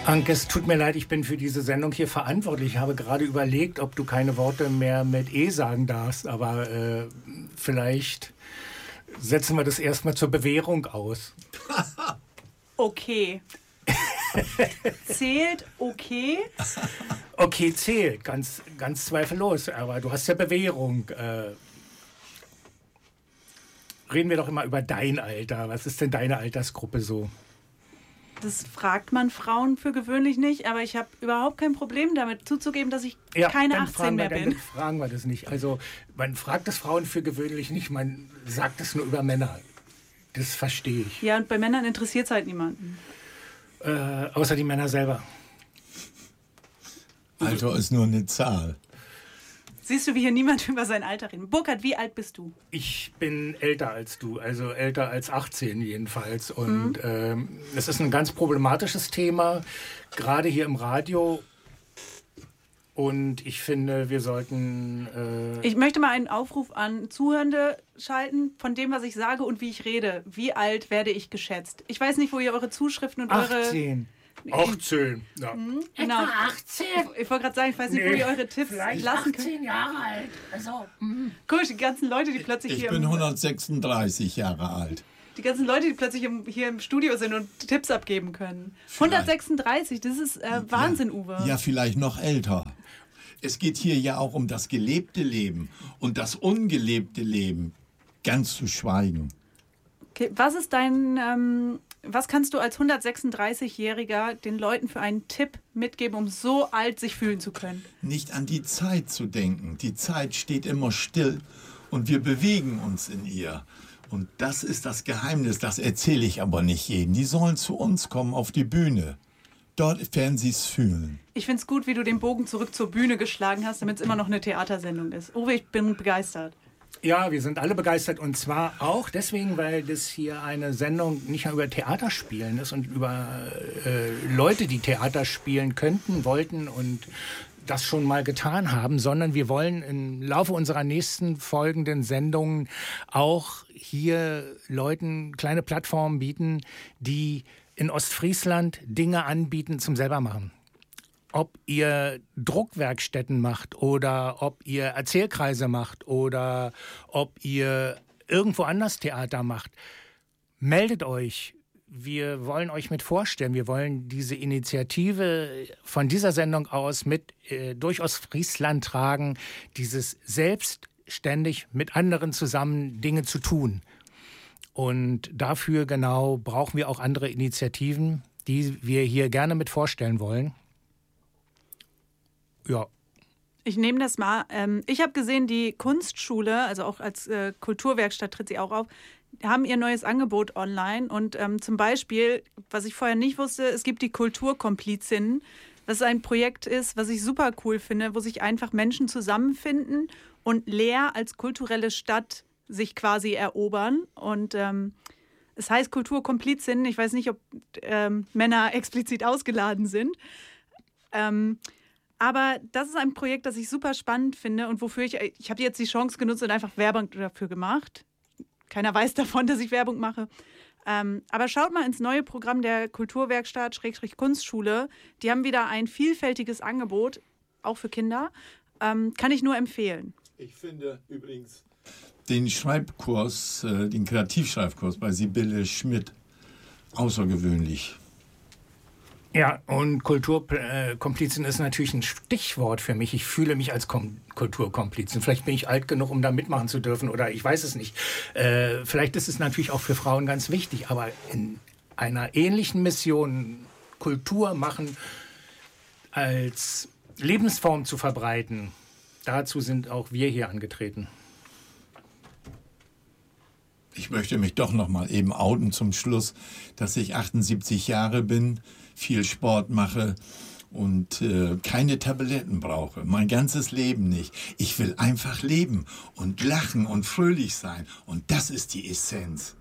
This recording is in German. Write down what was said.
Anke, es tut mir leid, ich bin für diese Sendung hier verantwortlich. Ich habe gerade überlegt, ob du keine Worte mehr mit E sagen darfst, aber vielleicht setzen wir das erstmal zur Bewährung aus. Okay. Zählt okay? Okay, zählt, ganz zweifellos, aber du hast ja Bewährung. Reden wir doch immer über dein Alter. Was ist denn deine Altersgruppe so? Das fragt man Frauen für gewöhnlich nicht, aber ich habe überhaupt kein Problem damit zuzugeben, dass ich keine 18 mehr bin. Dann fragen wir das nicht. Also man fragt das Frauen für gewöhnlich nicht, man sagt es nur über Männer. Das verstehe ich. Ja, und bei Männern interessiert es halt niemanden. Außer die Männer selber. Alter ist nur eine Zahl. Siehst du, wie hier niemand über sein Alter redet. Burkhard, wie alt bist du? Ich bin älter als du, also älter als 18 jedenfalls. Und es ist ein ganz problematisches Thema, gerade hier im Radio. Und ich finde, wir sollten... Ich möchte mal einen Aufruf an Zuhörende schalten, von dem, was ich sage und wie ich rede. Wie alt werde ich geschätzt? Ich weiß nicht, wo ihr eure Zuschriften und 18. 18, ja. Genau. Etwa 18? Ich wollte gerade sagen, ich weiß nicht, wo ihr eure Tipps Vielleicht lassen 18 könnt. Jahre alt. Also, Guck, die ganzen Leute, die plötzlich Ich bin 136 Jahre alt. Die ganzen Leute, die plötzlich hier im Studio sind und Tipps abgeben können. Vielleicht. 136, das ist Wahnsinn, Uwe. Ja, vielleicht noch älter. Es geht hier ja auch um das gelebte Leben und das ungelebte Leben, ganz zu schweigen. Okay, was kannst du als 136-Jähriger den Leuten für einen Tipp mitgeben, um so alt sich fühlen zu können? Nicht an die Zeit zu denken. Die Zeit steht immer still und wir bewegen uns in ihr. Und das ist das Geheimnis, das erzähle ich aber nicht jedem. Die sollen zu uns kommen auf die Bühne. Dort werden sie es fühlen. Ich finde es gut, wie du den Bogen zurück zur Bühne geschlagen hast, damit es immer noch eine Theatersendung ist. Uwe, ich bin begeistert. Ja, wir sind alle begeistert und zwar auch deswegen, weil das hier eine Sendung nicht nur über Theaterspielen ist und über Leute, die Theater spielen könnten, wollten und das schon mal getan haben, sondern wir wollen im Laufe unserer nächsten folgenden Sendungen auch hier Leuten kleine Plattformen bieten, die in Ostfriesland Dinge anbieten zum Selbermachen. Ob ihr Druckwerkstätten macht oder ob ihr Erzählkreise macht oder ob ihr irgendwo anders Theater macht, meldet euch. Wir wollen euch mit vorstellen. Wir wollen diese Initiative von dieser Sendung aus mit durch Ostfriesland tragen, dieses selbstständig mit anderen zusammen Dinge zu tun. Und dafür genau brauchen wir auch andere Initiativen, die wir hier gerne mit vorstellen wollen. Ja. Ich nehme das mal. Ich habe gesehen, die Kunstschule, also auch als Kulturwerkstatt tritt sie auch auf, haben ihr neues Angebot online. Und zum Beispiel, was ich vorher nicht wusste, es gibt die Kulturkomplizinnen, was ein Projekt ist, was ich super cool finde, wo sich einfach Menschen zusammenfinden und Leer als kulturelle Stadt sich quasi erobern. Und es heißt Kulturkomplizinnen. Ich weiß nicht, ob Männer explizit ausgeladen sind. Aber das ist ein Projekt, das ich super spannend finde und wofür ich habe jetzt die Chance genutzt und einfach Werbung dafür gemacht. Keiner weiß davon, dass ich Werbung mache. Aber schaut mal ins neue Programm der Kulturwerkstatt Kunstschule. Die haben wieder ein vielfältiges Angebot, auch für Kinder. Kann ich nur empfehlen. Ich finde übrigens den Schreibkurs, den Kreativschreibkurs bei Sibylle Schmidt außergewöhnlich. Ja, und Kulturkomplizin ist natürlich ein Stichwort für mich. Ich fühle mich als Kulturkomplizin. Vielleicht bin ich alt genug, um da mitmachen zu dürfen oder ich weiß es nicht. Vielleicht ist es natürlich auch für Frauen ganz wichtig, aber in einer ähnlichen Mission Kultur machen als Lebensform zu verbreiten, dazu sind auch wir hier angetreten. Ich möchte mich doch noch mal eben outen zum Schluss, dass ich 78 Jahre bin, viel Sport mache und keine Tabletten brauche. Mein ganzes Leben nicht. Ich will einfach leben und lachen und fröhlich sein. Und das ist die Essenz.